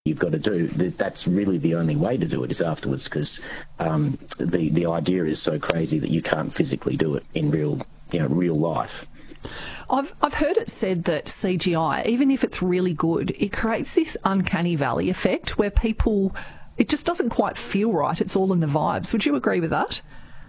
you've got to do. That's really the only way to do it is afterwards, because the idea is so crazy that you can't physically do it in real life. I've heard it said that CGI, even if it's really good, it creates this uncanny valley effect where people, it just doesn't quite feel right. It's all in the vibes. Would you agree with that?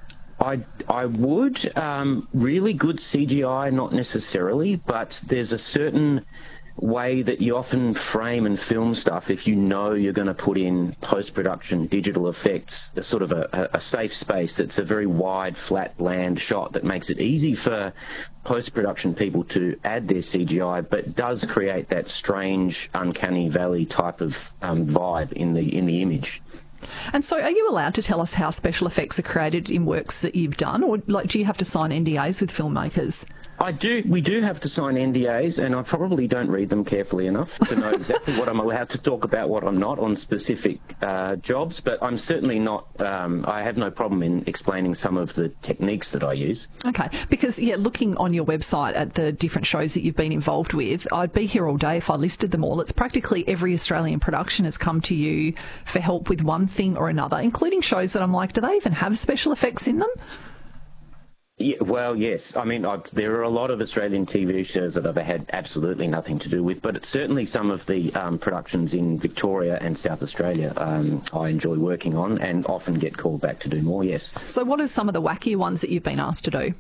I would. Really good CGI, not necessarily, but there's a certain way that you often frame and film stuff if you know you're going to put in post-production digital effects, a sort of a safe space that's a very wide, flat, bland shot that makes it easy for post-production people to add their CGI, but does create that strange, uncanny valley type of vibe in the image. And so are you allowed to tell us how special effects are created in works that you've done, or do you have to sign NDAs with filmmakers? I do. We do have to sign NDAs, and I probably don't read them carefully enough to know exactly what I'm allowed to talk about, what I'm not on specific jobs. But I'm certainly not. I have no problem in explaining some of the techniques that I use. Okay, because looking on your website at the different shows that you've been involved with, I'd be here all day if I listed them all. It's practically every Australian production has come to you for help with one thing or another, including shows that I'm like, do they even have special effects in them? Yeah, well, yes. I mean, there are a lot of Australian TV shows that I've had absolutely nothing to do with, but it's certainly some of the productions in Victoria and South Australia I enjoy working on and often get called back to do more, yes. So what are some of the wacky ones that you've been asked to do?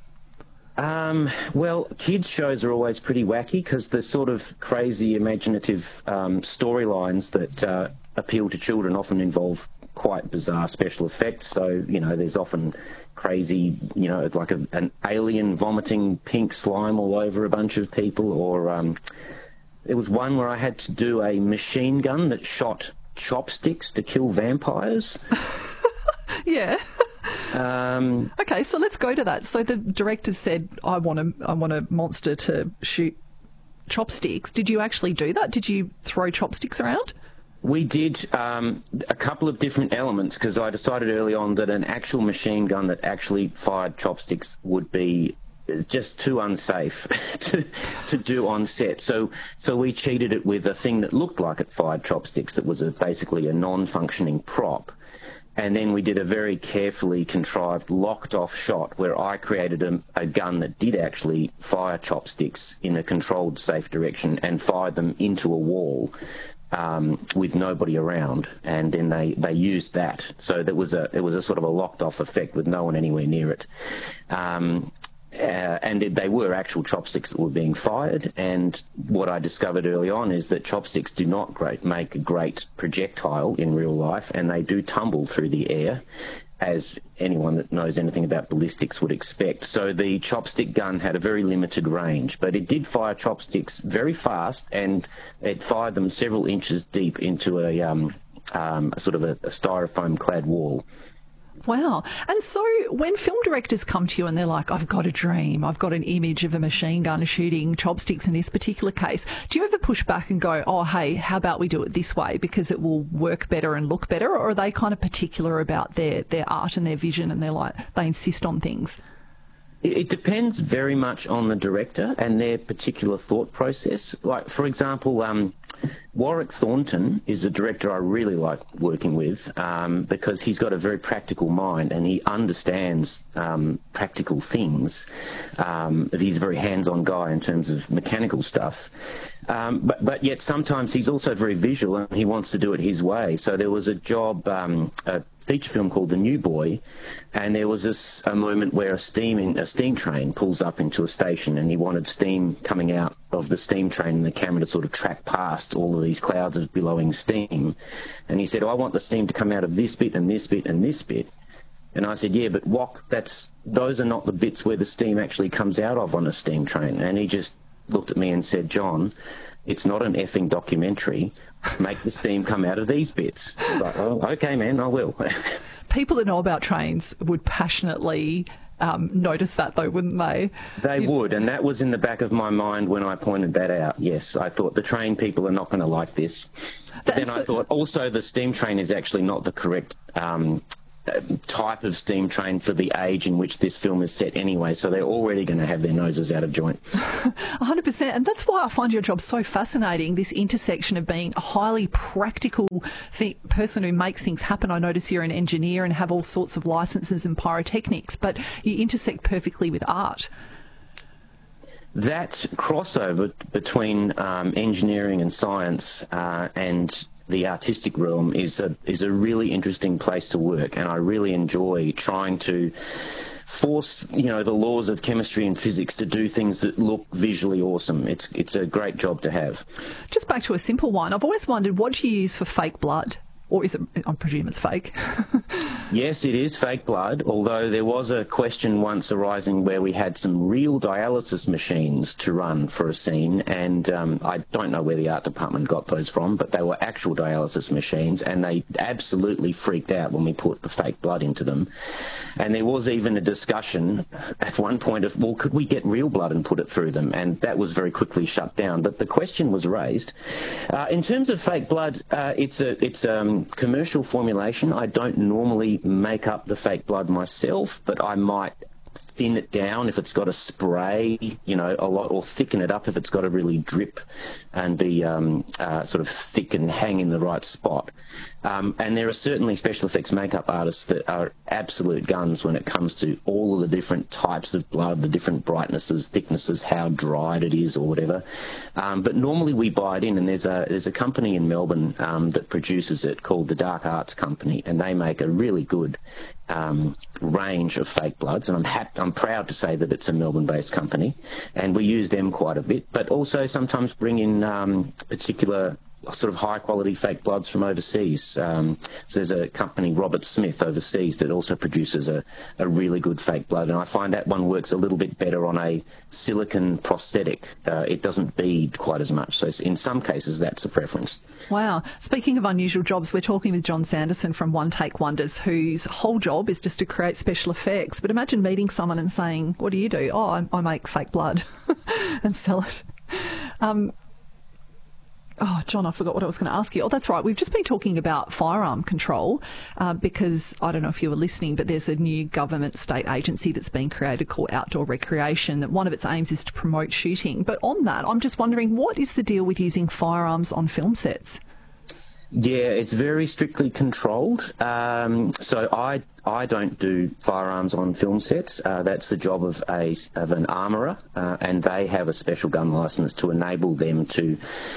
Well, kids' shows are always pretty wacky because the sort of crazy, imaginative storylines that appeal to children often involve quite bizarre special effects. So, there's often crazy, like an alien vomiting pink slime all over a bunch of people, or there was one where I had to do a machine gun that shot chopsticks to kill vampires. Yeah. Okay, so let's go to that. So the director said, I want a monster to shoot chopsticks. Did you actually do that? Did you throw chopsticks around? We did a couple of different elements, because I decided early on that an actual machine gun that actually fired chopsticks would be just too unsafe to do on set. So we cheated it with a thing that looked like it fired chopsticks that was basically a non-functioning prop. And then we did a very carefully contrived locked-off shot where I created a gun that did actually fire chopsticks in a controlled, safe direction and fired them into a wall. With nobody around, and then they used that. So it was a sort of a locked off effect with no one anywhere near it. And they were actual chopsticks that were being fired. And what I discovered early on is that chopsticks do not make a great projectile in real life, and they do tumble through the air, as anyone that knows anything about ballistics would expect. So the chopstick gun had a very limited range, but it did fire chopsticks very fast, and it fired them several inches deep into a sort of a styrofoam-clad wall. Wow. And so when film directors come to you and they're like, I've got a dream, I've got an image of a machine gun shooting chopsticks in this particular case, do you ever push back and go, oh, hey, how about we do it this way because it will work better and look better? Or are they kind of particular about their art and their vision, and they insist on things? It depends very much on the director and their particular thought process. Like, for example, Warwick Thornton is a director I really like working with because he's got a very practical mind and he understands practical things. He's a very hands-on guy in terms of mechanical stuff. But yet sometimes he's also very visual and he wants to do it his way. So there was a job, a feature film called The New Boy, and there was a moment where a steam train pulls up into a station, and he wanted steam coming out of the steam train and the camera to sort of track past all of these clouds of billowing steam. And he said, I want the steam to come out of this bit and this bit and this bit. And I said, yeah, but those are not the bits where the steam actually comes out of on a steam train. And he just looked at me and said, John, it's not an effing documentary. Make the steam come out of these bits. I was like, oh, okay, man, I will. People that know about trains would passionately notice that, though, wouldn't they? They would, and that was in the back of my mind when I pointed that out. Yes, I thought the train people are not going to like this. But then I thought also the steam train is actually not the correct type of steam train for the age in which this film is set anyway, so they're already going to have their noses out of joint. 100%. And that's why I find your job so fascinating, this intersection of being a highly practical person who makes things happen. I notice you're an engineer and have all sorts of licenses and pyrotechnics, but you intersect perfectly with art. That crossover between engineering and science and the artistic realm is a really interesting place to work, and I really enjoy trying to force the laws of chemistry and physics to do things that look visually awesome. It's a great job to have. Just back to a simple one. I've always wondered, what do you use for fake blood? Or is it, I presume it's fake? Yes, it is fake blood, although there was a question once arising where we had some real dialysis machines to run for a scene, and I don't know where the art department got those from, but they were actual dialysis machines, and they absolutely freaked out when we put the fake blood into them. And there was even a discussion at one point of, well, could we get real blood and put it through them? And that was very quickly shut down, but the question was raised. In terms of fake blood, it's commercial formulation. I don't normally make up the fake blood myself, but I might thin it down if it's got a spray, a lot, or thicken it up if it's got to really drip and be sort of thick and hang in the right spot. And there are certainly special effects makeup artists that are absolute guns when it comes to all of the different types of blood, the different brightnesses, thicknesses, how dried it is or whatever. But normally we buy it in, and there's a company in Melbourne that produces it called the Dark Arts Company, and they make a really good range of fake bloods, and I'm proud to say that it's a Melbourne-based company, and we use them quite a bit, but also sometimes bring in particular sort of high-quality fake bloods from overseas. So there's a company, Robert Smith, overseas that also produces a really good fake blood, and I find that one works a little bit better on a silicone prosthetic. It doesn't bead quite as much, so in some cases that's a preference. Wow. Speaking of unusual jobs, we're talking with John Sanderson from One Take Wonders, whose whole job is just to create special effects. But imagine meeting someone and saying, what do you do? Oh, I make fake blood and sell it. Oh, John, I forgot what I was going to ask you. Oh, that's right. We've just been talking about firearm control because, I don't know if you were listening, but there's a new government state agency that's been created called Outdoor Recreation. That one of its aims is to promote shooting. But on that, I'm just wondering, what is the deal with using firearms on film sets? Yeah, it's very strictly controlled. So I don't do firearms on film sets. That's the job of an armourer, and they have a special gun licence to enable them to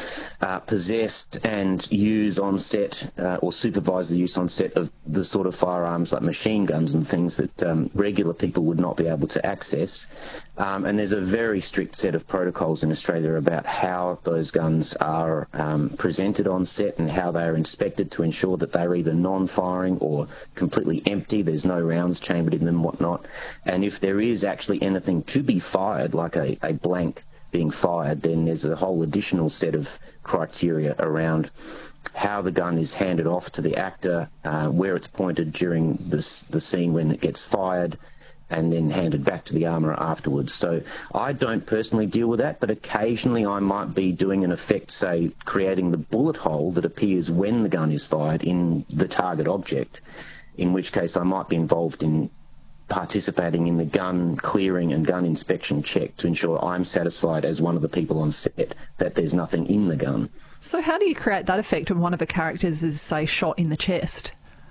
possess and use on set or supervise the use on set of the sort of firearms like machine guns and things that regular people would not be able to access. And there's a very strict set of protocols in Australia about how those guns are presented on set and how they are inspected to ensure that they're either non-firing or completely empty. There's no rounds chambered in them, whatnot. And if there is actually anything to be fired, like a blank being fired, then there's a whole additional set of criteria around how the gun is handed off to the actor, where it's pointed during the scene when it gets fired, and then handed back to the armourer afterwards. So I don't personally deal with that, but occasionally I might be doing an effect, say, creating the bullet hole that appears when the gun is fired in the target object, in which case I might be involved in participating in the gun clearing and gun inspection check to ensure I'm satisfied as one of the people on set that there's nothing in the gun. So how do you create that effect when one of the characters is, say, shot in the chest?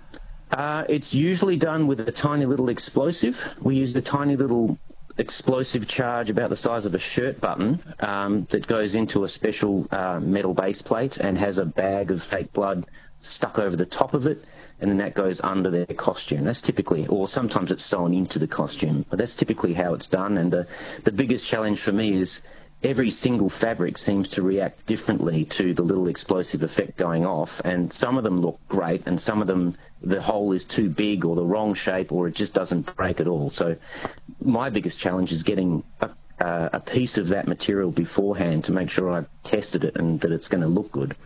It's usually done with a tiny little explosive. We use a tiny little explosive charge about the size of a shirt button that goes into a special metal base plate and has a bag of fake blood stuck over the top of it, and then that goes under their costume. That's typically, or sometimes it's sewn into the costume, but that's typically how it's done. And the biggest challenge for me is every single fabric seems to react differently to the little explosive effect going off, and some of them look great, and some of them the hole is too big or the wrong shape, or it just doesn't break at all. So my biggest challenge is getting a piece of that material beforehand to make sure I've tested it and that it's going to look good.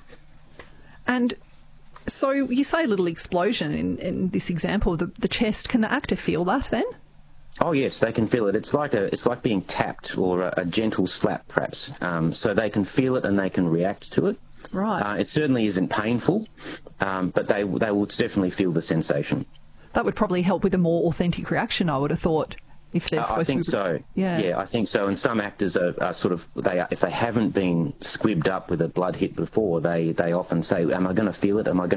And so you say a little explosion in this example of the chest. Can the actor feel that then? Oh yes, they can feel it. It's like being tapped or a gentle slap, perhaps. So they can feel it and they can react to it. Right. It certainly isn't painful, but they will definitely feel the sensation. That would probably help with a more authentic reaction, I would have thought. If they're supposed I think to be... so. Yeah, I think so. And some actors are sort of, if they haven't been squibbed up with a blood hit before, they often say, am I going to feel it? Am I going